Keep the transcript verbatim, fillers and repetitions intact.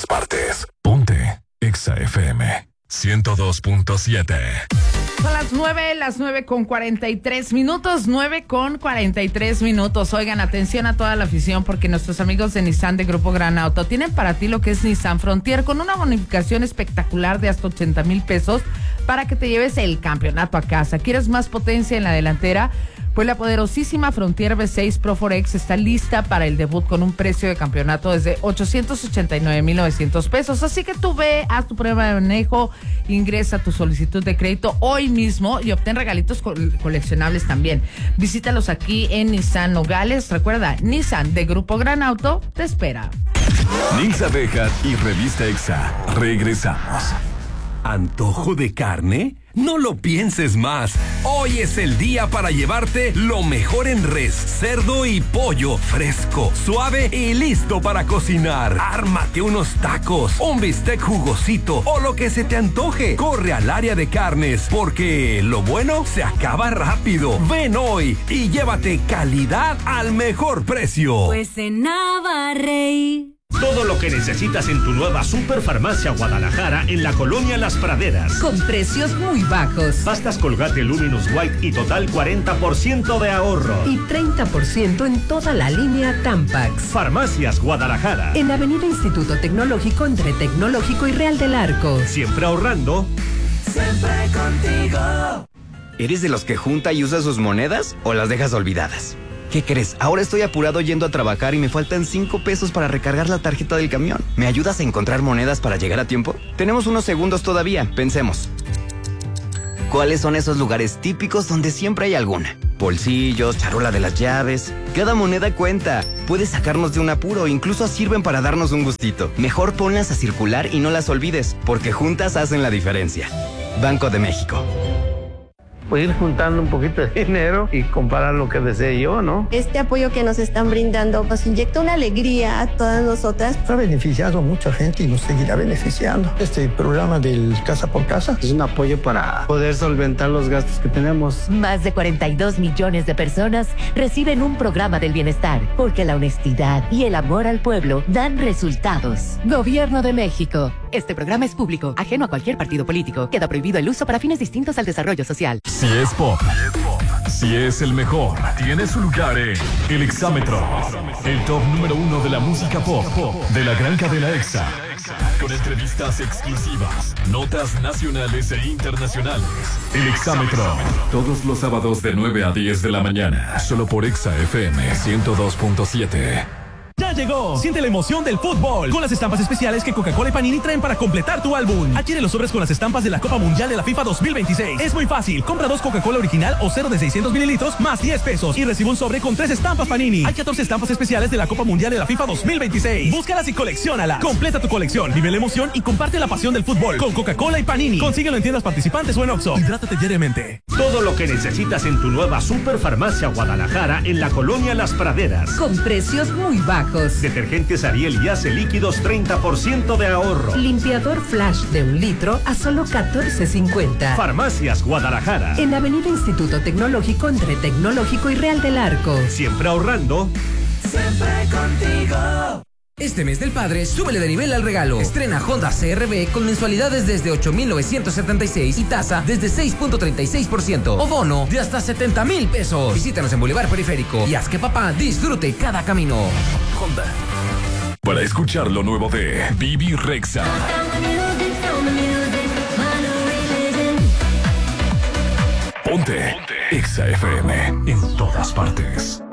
partes. Ponte Exa F M ciento dos punto siete. Son las nueve, las nueve con cuarenta y tres minutos, nueve con cuarenta y tres minutos. Oigan, atención a toda la afición porque nuestros amigos de Nissan de Grupo Gran Auto tienen para ti lo que es Nissan Frontier con una bonificación espectacular de hasta ochenta mil pesos para que te lleves el campeonato a casa. ¿Quieres más potencia en la delantera? Pues la poderosísima Frontier V seis Pro cuatro X está lista para el debut con un precio de campeonato desde ochocientos ochenta y nueve mil novecientos pesos. Así que tú ve, haz tu prueba de manejo, ingresa tu solicitud de crédito hoy mismo y obtén regalitos co- coleccionables también. Visítalos aquí en Nissan Nogales. Recuerda, Nissan de Grupo Gran Auto te espera. Nilsa Bejar y Revista Exa. Regresamos. ¿Antojo de carne? No lo pienses más. Hoy es el día para llevarte lo mejor en res, cerdo y pollo, fresco, suave y listo para cocinar. Ármate unos tacos, un bistec jugosito o lo que se te antoje. Corre al área de carnes porque lo bueno se acaba rápido. Ven hoy y llévate calidad al mejor precio. Pues en Navarrey. Todo lo que necesitas en tu nueva Superfarmacia Guadalajara en la colonia Las Praderas. Con precios muy bajos. Pastas Colgate Luminous White y total cuarenta por ciento de ahorro. Y treinta por ciento en toda la línea Tampax. Farmacias Guadalajara. En Avenida Instituto Tecnológico entre Tecnológico y Real del Arco. Siempre ahorrando. Siempre contigo. ¿Eres de los que junta y usa sus monedas o las dejas olvidadas? ¿Qué crees? Ahora estoy apurado yendo a trabajar y me faltan cinco pesos para recargar la tarjeta del camión. ¿Me ayudas a encontrar monedas para llegar a tiempo? Tenemos unos segundos todavía, pensemos. ¿Cuáles son esos lugares típicos donde siempre hay alguna? Bolsillos, charola de las llaves. Cada moneda cuenta. Puedes sacarnos de un apuro, incluso sirven para darnos un gustito. Mejor ponlas a circular y no las olvides, porque juntas hacen la diferencia. Banco de México. Pues ir juntando un poquito de dinero y comprar lo que desee yo, ¿no? Este apoyo que nos están brindando nos inyecta una alegría a todas nosotras. Ha beneficiado a mucha gente y nos seguirá beneficiando. Este programa del Casa por Casa es un apoyo para poder solventar los gastos que tenemos. Más de cuarenta y dos millones de personas reciben un programa del bienestar, porque la honestidad y el amor al pueblo dan resultados. Gobierno de México. Este programa es público, ajeno a cualquier partido político. Queda prohibido el uso para fines distintos al desarrollo social. Si es pop, si es el mejor, tiene su lugar en El Exámetro, el top número uno de la música pop de la gran cadena Exa, con entrevistas exclusivas, notas nacionales e internacionales. El Exámetro, todos los sábados de nueve a diez de la mañana, solo por Exa F M ciento dos punto siete. ¡Ya llegó! Siente la emoción del fútbol con las estampas especiales que Coca-Cola y Panini traen para completar tu álbum. Adquiere los sobres con las estampas de la Copa Mundial de la FIFA dos mil veintiséis. Es muy fácil. Compra dos Coca-Cola original o cero de seiscientos mililitros más diez pesos y recibe un sobre con tres estampas Panini. Hay catorce estampas especiales de la Copa Mundial de la FIFA dos mil veintiséis. Búscalas y colecciónalas. Completa tu colección, vive la emoción y comparte la pasión del fútbol con Coca-Cola y Panini. Consíguelo en tiendas participantes o en Oxxo. Hidrátate diariamente. Todo lo que necesitas en tu nueva Superfarmacia Guadalajara en la colonia Las Praderas. Con precios muy bajos. Detergentes Ariel y Ace líquidos treinta por ciento de ahorro. Limpiador Flash de un litro a solo catorce cincuenta. Farmacias Guadalajara. En Avenida Instituto Tecnológico entre Tecnológico y Real del Arco. Siempre ahorrando. Siempre contigo. Este mes del padre, súbele de nivel al regalo. Estrena Honda C R V con mensualidades desde ocho mil novecientos setenta y seis y tasa desde seis punto treinta y seis por ciento. O bono de hasta setenta mil pesos. Visítanos en Boulevard Periférico y haz que papá disfrute cada camino. Honda. Para escuchar lo nuevo de Bibi Rexha. Ponte, Ponte Exa F M en todas partes.